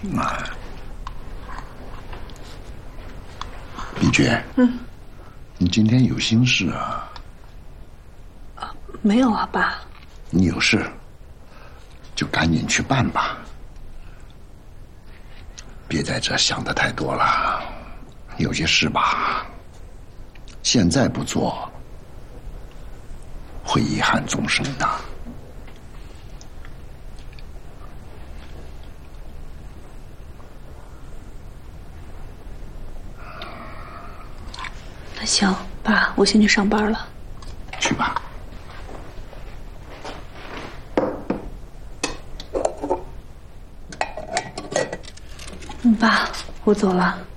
碧娟，你今天有心事啊？ 没有啊，爸。 你有事，就赶紧去办吧，别在这想的太多了。有些事吧，现在不做，会遗憾终生的。 那行，爸，我先去上班了。 去吧。 爸，我走了。